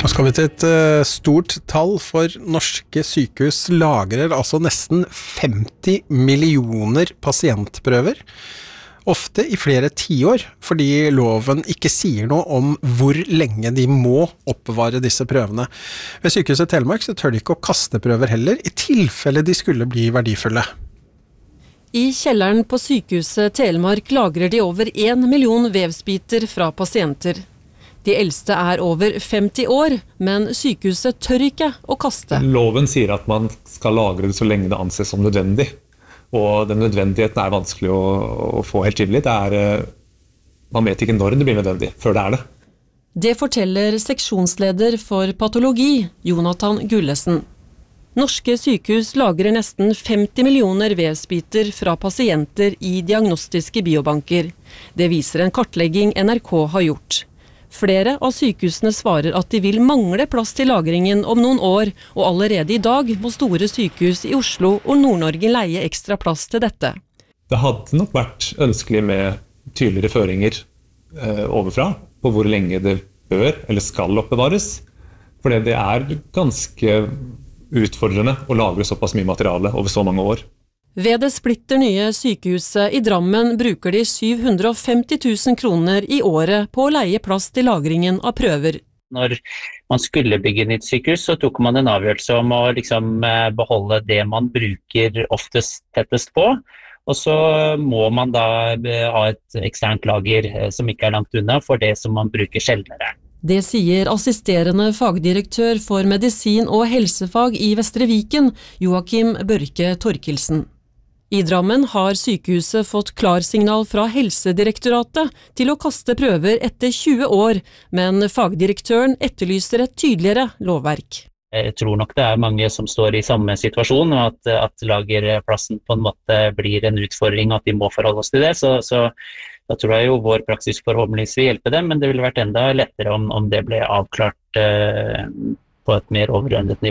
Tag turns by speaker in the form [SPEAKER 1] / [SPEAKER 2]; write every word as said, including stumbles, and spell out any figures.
[SPEAKER 1] Nå skal vi til et uh, stort tall, for norske sykehus lagrer altså nesten femti millioner pasientprøver, ofte i flere tiår, fordi loven ikke sier noe om hvor lenge de må oppbevare disse prøvene. Ved Sykehuset Telemark så tør de ikke å kaste prøver heller, i tilfelle de skulle bli verdifulle.
[SPEAKER 2] I kjelleren på Sykehuset Telemark lagrer de over en million vevsbiter fra pasienter. De eldste er over femti år, men sykehuset tør ikke å kaste.
[SPEAKER 3] Loven sier at man skal lagre det så lenge det anses som nødvendig. Og den nødvendigheten er vanskelig å, å få helt tydelig. Det er, man vet ikke når det blir nødvendig, før det er det.
[SPEAKER 2] Det forteller seksjonsleder for patologi, Jonathan Gullesen. Norske sykehus lagrer nesten femti millioner vevsbiter fra pasienter i diagnostiske biobanker. Det viser en kartlegging N R K har gjort. Flere av sykehusene svarer at de vil mangle plass til lagringen om noen år, og allerede i dag må store sykehus i Oslo og Nord-Norge leie ekstra plass til dette.
[SPEAKER 3] Det hadde nok vært ønskelig med tydeligere føringer eh, overfra på hvor lenge det bør eller skal oppbevares, for det er ganske utfordrende å lagre såpass mye materiale over så mange år.
[SPEAKER 2] Ved det splitter nye sykehuset i Drammen bruker de syv hundre og femti tusen kroner i året på å leie plass til lagringen av prøver.
[SPEAKER 4] Når man skulle bygge nytt sykehus, så tok man en avgjørelse om å liksom beholde det man bruker oftest tettest på, og så må man da ha et eksternt lager som ikke er langt unna for det som man bruker sjeldnere.
[SPEAKER 2] Det sier assisterende fagdirektør for medisin og helsefag i Vestre Viken, Joakim Børke Torkelsen. I Drammen har sykehuset fått klarsignal fra Helsedirektoratet til å kaste prøver etter tjue år, men fagdirektøren etterlyser et tydeligere lovverk.
[SPEAKER 4] Jeg tror nok det er mange som står i samme situasjon, og at, at lagerplassen på en måte blir en utfordring, at de må forholde oss til det. Så, så da tror jeg jo vår praksis forhåpentligvis vil hjelpe dem, men det ville vært enda lettere om, om det ble avklart eh, på et mer overordnet nivå.